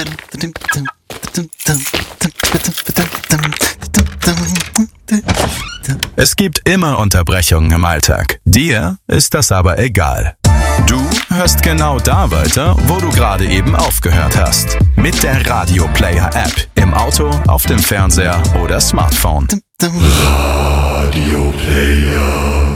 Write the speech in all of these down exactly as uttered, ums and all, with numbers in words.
Es gibt immer Unterbrechungen im Alltag. Dir ist das aber egal. Du hörst genau da weiter, wo du gerade eben aufgehört hast. Mit der Radio Player App. Im Auto, auf dem Fernseher oder Smartphone. Radio Player.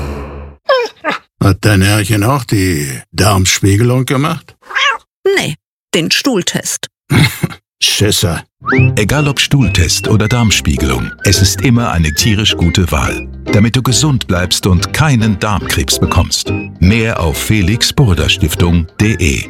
Hat dein Herrchen auch die Darmspiegelung gemacht? Nee, den Stuhltest. Schisser. Egal ob Stuhltest oder Darmspiegelung, es ist immer eine tierisch gute Wahl, damit du gesund bleibst und keinen Darmkrebs bekommst. Mehr auf felix burda stiftung punkt de.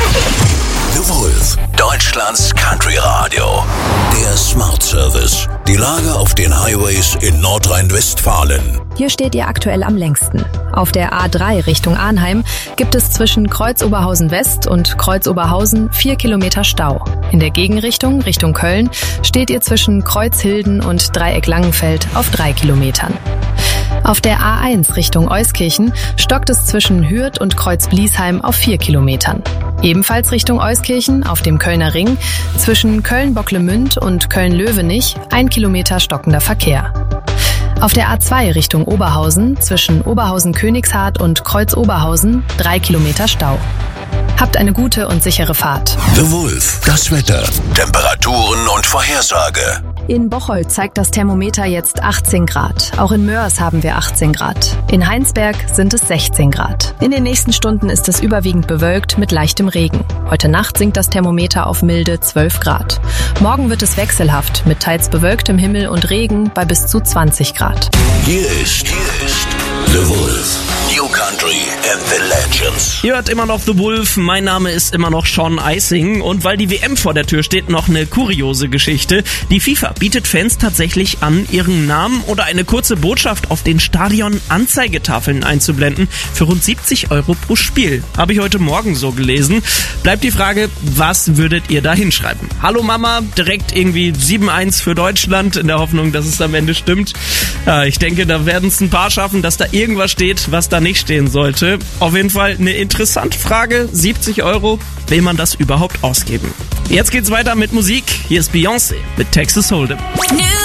The Wolf, Deutschlands Country Radio. Der Smart Service. Die Lage auf den Highways in Nordrhein-Westfalen. Hier steht ihr aktuell am längsten. Auf der A drei Richtung Arnheim gibt es zwischen Kreuz-Oberhausen West und Kreuz-Oberhausen vier Kilometer Stau. In der Gegenrichtung, Richtung Köln, steht ihr zwischen Kreuzhilden und Dreieck Langenfeld auf drei Kilometern. Auf der A eins Richtung Euskirchen stockt es zwischen Hürth und Kreuz-Bliesheim auf vier Kilometern. Ebenfalls Richtung Euskirchen auf dem Kölner Ring zwischen Köln-Bocklemünd und Köln-Löwenich ein Kilometer stockender Verkehr. Auf der A zwei Richtung Oberhausen zwischen Oberhausen-Königshardt und Kreuz-Oberhausen drei Kilometer Stau. Habt eine gute und sichere Fahrt. The Wolf, das Wetter, Temperaturen und Vorhersage. In Bocholt zeigt das Thermometer jetzt achtzehn Grad. Auch in Mörs haben wir achtzehn Grad. In Heinsberg sind es sechzehn Grad. In den nächsten Stunden ist es überwiegend bewölkt mit leichtem Regen. Heute Nacht sinkt das Thermometer auf milde zwölf Grad. Morgen wird es wechselhaft mit teils bewölktem Himmel und Regen bei bis zu zwanzig Grad. Hier ist, hier ist The Wolf. New Country and the Legends. Ihr hört immer noch The Wolf, mein Name ist immer noch Sean Icing und weil die W M vor der Tür steht, noch eine kuriose Geschichte. Die FIFA bietet Fans tatsächlich an, ihren Namen oder eine kurze Botschaft auf den Stadion-Anzeigetafeln einzublenden für rund siebzig Euro pro Spiel. Habe ich heute Morgen so gelesen. Bleibt die Frage, was würdet ihr da hinschreiben? Hallo Mama, direkt irgendwie sieben eins für Deutschland, in der Hoffnung, dass es am Ende stimmt. Ja, ich denke, da werden es ein paar schaffen, dass da irgendwas steht, was da nicht stehen sollte. Auf jeden Fall eine interessante Frage. siebzig Euro, will man das überhaupt ausgeben? Jetzt geht's weiter mit Musik. Hier ist Beyoncé mit Texas Hold'em.